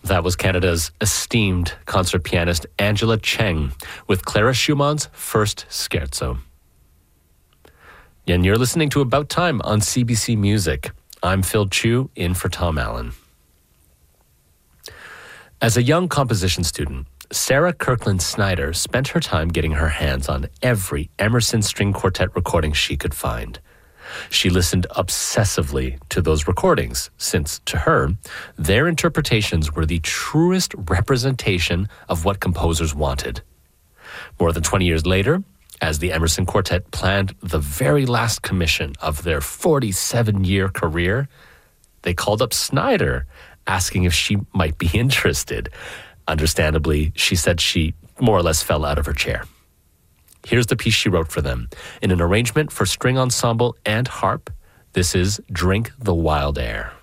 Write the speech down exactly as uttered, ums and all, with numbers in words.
That was Canada's esteemed concert pianist Angela Cheng with Clara Schumann's first scherzo. And you're listening to About Time on C B C Music. I'm Phil Chu, in for Tom Allen. As a young composition student, Sarah Kirkland Snyder spent her time getting her hands on every Emerson String Quartet recording she could find. She listened obsessively to those recordings, since, to her, their interpretations were the truest representation of what composers wanted. More than twenty years later, as the Emerson Quartet planned the very last commission of their forty-seven-year career, they called up Snyder, asking if she might be interested. Understandably, she said she more or less fell out of her chair. Here's the piece she wrote for them. In an arrangement for string ensemble and harp, this is Drink the Wild Air.